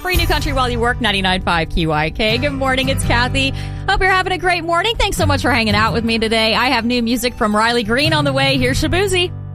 free new country while you work, 99.5 QIK. Good morning, it's Kathy. Hope you're having a great morning. Thanks so much for hanging out with me today. I have new music from Riley Green on the way. Here's Shabuzi.